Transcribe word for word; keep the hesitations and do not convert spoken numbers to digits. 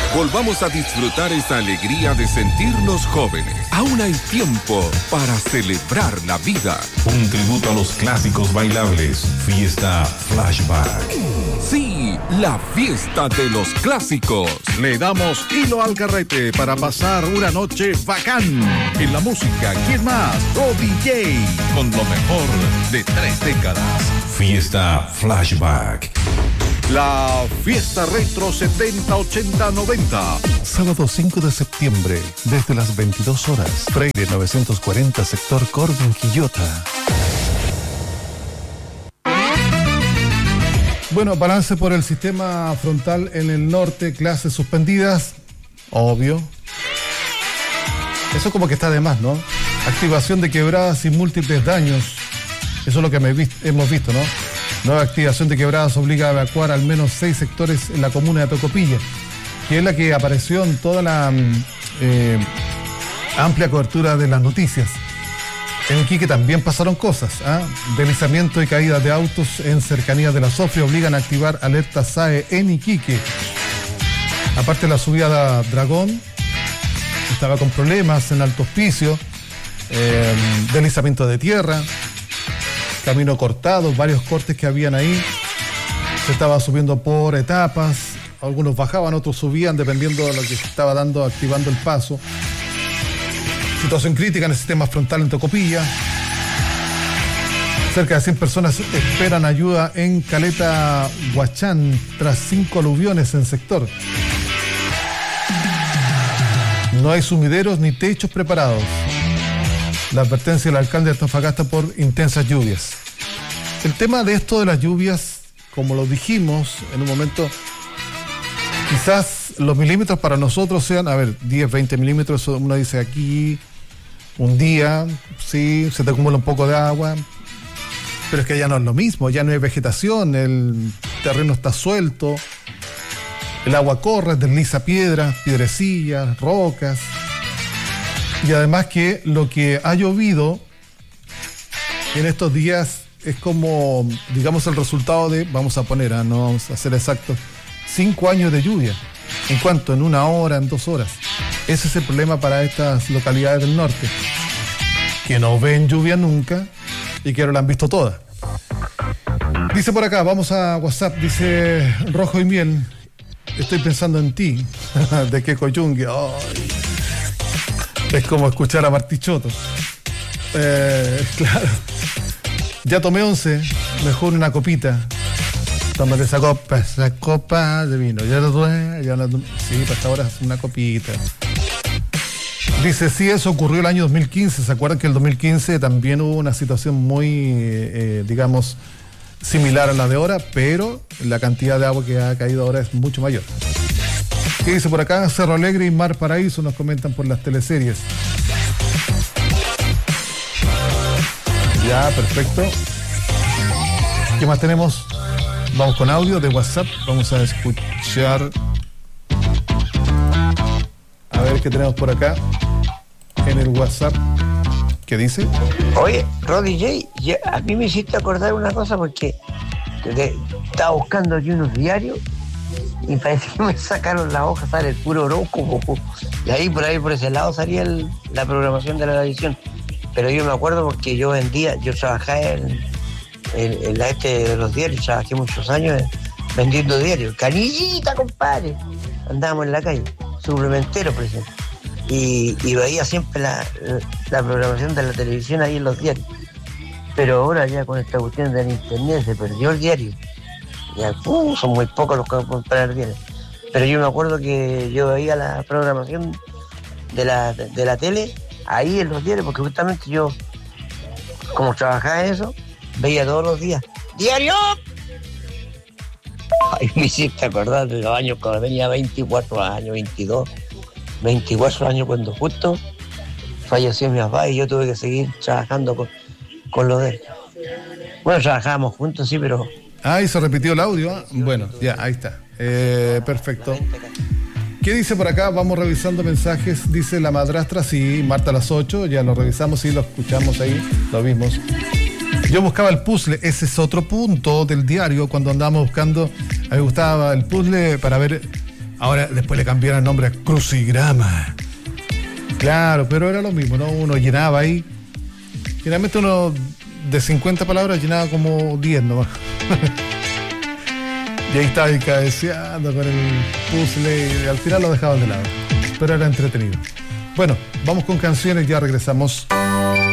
Volvamos a disfrutar esa alegría de sentirnos jóvenes. Aún hay tiempo para celebrar la vida. Un tributo a los clásicos bailables. Fiesta Flashback. Sí, la fiesta de los clásicos. Le damos hilo al carrete para pasar una noche bacán. En la música, ¿quién más? Roddy J. Con lo mejor de tres décadas. Fiesta Flashback. La fiesta retro setenta, ochenta, noventa. Sábado cinco de septiembre, desde las veintidós horas. Freire novecientos cuarenta, sector Corbin, Quillota. Bueno, balance por el sistema frontal en el norte, clases suspendidas. Obvio. Eso como que está de más, ¿no? Activación de quebradas y múltiples daños. Eso es lo que me vi- hemos visto, ¿no? Nueva activación de quebradas obliga a evacuar al menos seis sectores en la comuna de Tocopilla, que es la que apareció en toda la eh, amplia cobertura de las noticias. En Iquique también pasaron cosas. ¿eh? Deslizamiento y caídas de autos en cercanías de la Sofre obligan a activar alerta S A E en Iquique. Aparte, la subida de Dragón estaba con problemas en Alto Hospicio, eh, deslizamiento de tierra, camino cortado, varios cortes que habían ahí. Se estaba subiendo por etapas, algunos bajaban, otros subían, dependiendo de lo que se estaba dando, activando el paso. Situación crítica en el sistema frontal en Tocopilla. Cerca de cien personas esperan ayuda en Caleta Huachán tras cinco aluviones en sector. No hay sumideros ni techos preparados. La advertencia del alcalde de Antofagasta por intensas lluvias. El tema de esto de las lluvias, como lo dijimos en un momento, quizás los milímetros para nosotros sean, a ver, diez, veinte milímetros, uno dice aquí, un día, sí, se te acumula un poco de agua, pero es que ya no es lo mismo, ya no hay vegetación, el terreno está suelto, el agua corre, desliza piedras, piedrecillas, rocas. Y además que lo que ha llovido en estos días es como, digamos, el resultado de, vamos a poner, ¿eh? no vamos a ser exactos, cinco años de lluvia. ¿En cuánto? En una hora, en dos horas. Ese es el problema para estas localidades del norte, que no ven lluvia nunca y que ahora la han visto todas. Dice por acá, vamos a WhatsApp, dice Rojo y Miel, estoy pensando en ti, de Keko Yungue. Ay. Es como escuchar a Martichoto. Eh, claro. Ya tomé once, mejor una copita. Tómate esa copa, esa copa de vino. Ya lo tomé, ya lo tomé. Sí, hasta ahora es una copita. Dice, sí, eso ocurrió el año dos mil quince. ¿Se acuerdan que el dos mil quince también hubo una situación muy, eh, digamos, similar a la de ahora, pero la cantidad de agua que ha caído ahora es mucho mayor? ¿Qué dice por acá? Cerro Alegre y Mar Paraíso nos comentan por las teleseries. Ya, perfecto. ¿Qué más tenemos? Vamos con audio de WhatsApp. Vamos a escuchar. A ver qué tenemos por acá en el WhatsApp. ¿Qué dice? Oye, Roddy J, ya, a mí me hiciste acordar una cosa porque de, estaba buscando aquí unos diarios y parece que me sacaron la hoja, sale el puro horóscopo. Y ahí por ahí por ese lado salía el, la programación de la televisión. Pero yo me acuerdo porque yo vendía, yo trabajaba en, en, en la este de los diarios, trabajé muchos años vendiendo diarios. Canillita, compadre. Andábamos en la calle, suplementero, por ejemplo. Y, y veía siempre la, la programación de la televisión ahí en los diarios. Pero ahora ya con esta cuestión del internet se perdió el diario. Ya, uh, son muy pocos los que van a comprar diarios. Pero yo me acuerdo que yo veía la programación de la, de, de la tele ahí en los diarios, porque justamente yo, como trabajaba en eso, veía todos los días ¡diario! Ay, me hiciste acordar de los años cuando tenía veinticuatro años, veintidós, veinticuatro años, cuando justo falleció mi papá y yo tuve que seguir trabajando con, con lo de él. Bueno, trabajábamos juntos, sí, pero... Ah, y se repitió el audio. ¿eh? Bueno, ya, ahí está. Eh, perfecto. ¿Qué dice por acá? Vamos revisando mensajes. Dice la madrastra, sí, Marta a las ocho, ya lo revisamos, sí, lo escuchamos ahí, lo vimos. Yo buscaba el puzzle, ese es otro punto del diario, cuando andábamos buscando, a mí me gustaba el puzzle para ver Ahora después le cambiaron el nombre a Crucigrama. Claro, pero era lo mismo, ¿no? Uno llenaba ahí. Generalmente uno de cincuenta palabras llenaba como diez nomás. Y ahí estaba cabeceando con el puzzle y al final lo dejaban de lado. Pero era entretenido. Bueno, vamos con canciones, ya regresamos.